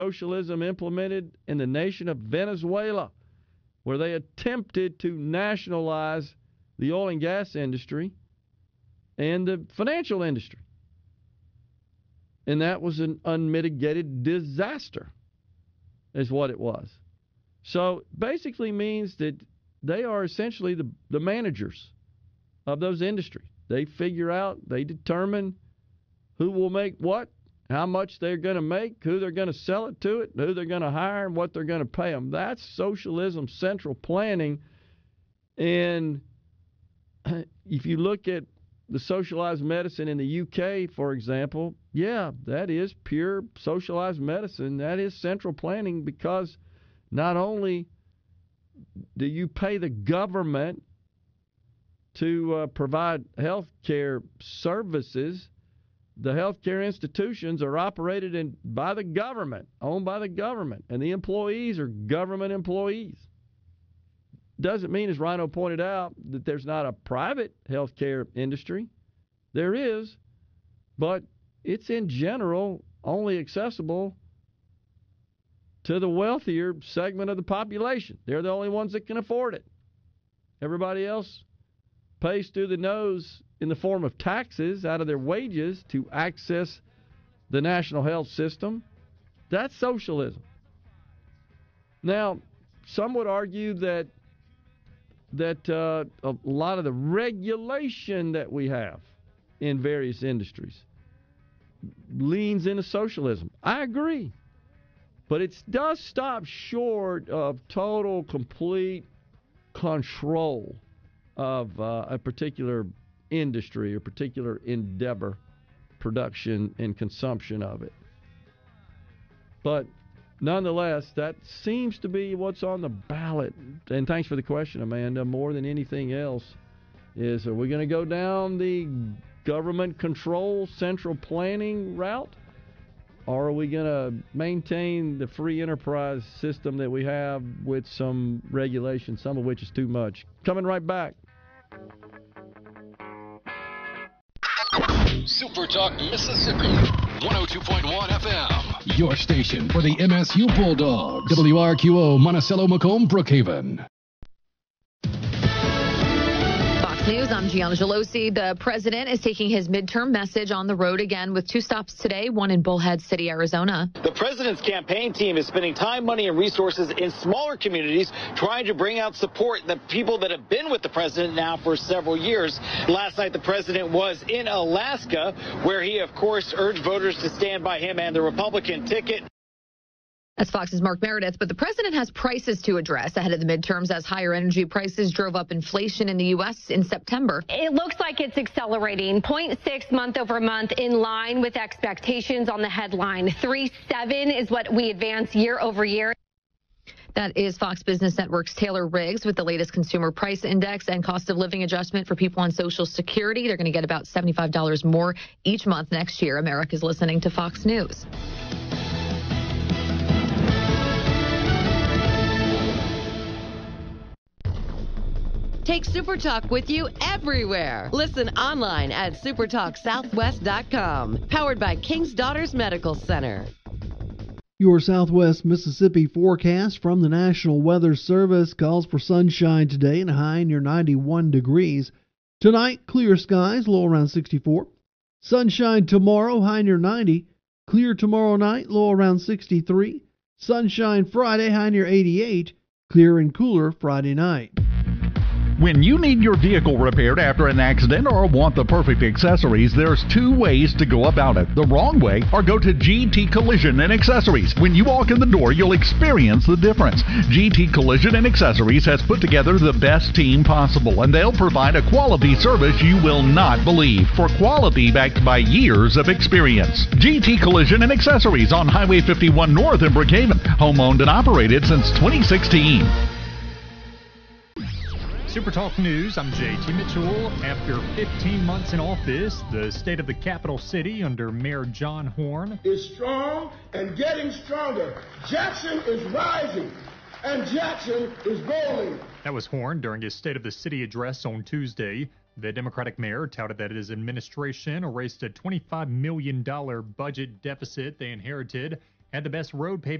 socialism implemented in the nation of Venezuela, where they attempted to nationalize the oil and gas industry and the financial industry. And that was an unmitigated disaster, is what it was. So basically means that they are essentially the managers of those industries. They figure out, they determine who will make what, how much they're going to make, who they're going to sell it to, who they're going to hire, and what they're going to pay them. That's socialism, central planning. And if you look at the socialized medicine in the UK, for example, yeah, that is pure socialized medicine. That is central planning, because not only do you pay the government to provide health care services, the health care institutions are operated by the government, owned by the government, and the employees are government employees. Doesn't mean, as Rhino pointed out, that there's not a private health care industry. There is, but it's in general only accessible to the wealthier segment of the population. They're the only ones that can afford it. Everybody else pays through the nose in the form of taxes out of their wages to access the national health system. That's socialism. Now, some would argue that a lot of the regulation that we have in various industries leans into socialism. I agree. But it does stop short of total, complete control of a particular industry or particular endeavor, production and consumption of it. But nonetheless, that seems to be what's on the ballot. And thanks for the question, Amanda. More than anything else is, are we going to go down the government control, central planning route? Or are we going to maintain the free enterprise system that we have with some regulation, some of which is too much? Coming right back. Super Talk Mississippi, 102.1 FM. Your station for the MSU Bulldogs. WRQO, Monticello, Macomb, Brookhaven. News. I'm Gianna Gelosi. The president is taking his midterm message on the road again with 2 stops today, one in Bullhead City, Arizona. The president's campaign team is spending time, money, and resources in smaller communities trying to bring out support, the people that have been with the president now for several years. Last night, the president was in Alaska, where he, of course, urged voters to stand by him and the Republican ticket. That's Fox's Mark Meredith, but the president has prices to address ahead of the midterms as higher energy prices drove up inflation in the U.S. in September. It looks like it's accelerating, 0.6 month over month, in line with expectations on the headline. 3.7 is what we advance year over year. That is Fox Business Network's Taylor Riggs with the latest consumer price index and cost of living adjustment for people on Social Security. They're going to get about $75 more each month next year. America's listening to Fox News. Take SuperTalk with you everywhere. Listen online at supertalksouthwest.com. Powered by King's Daughters Medical Center. Your Southwest Mississippi forecast from the National Weather Service calls for sunshine today and a high near 91 degrees. Tonight, clear skies, low around 64. Sunshine tomorrow, high near 90. Clear tomorrow night, low around 63. Sunshine Friday, high near 88. Clear and cooler Friday night. When you need your vehicle repaired after an accident or want the perfect accessories, there's 2 ways to go about it. The wrong way, or go to GT Collision and Accessories. When you walk in the door, you'll experience the difference. GT Collision and Accessories has put together the best team possible, and they'll provide a quality service you will not believe, for quality backed by years of experience. GT Collision and Accessories on Highway 51 North in Brookhaven. Home owned and operated since 2016. Super Talk News, I'm JT Mitchell. After 15 months in office, the state of the capital city under Mayor John Horn is strong and getting stronger. Jackson is rising, and Jackson is rolling. That was Horn during his State of the City address on Tuesday. The Democratic mayor touted that his administration erased a $25 million budget deficit they inherited had the best road paving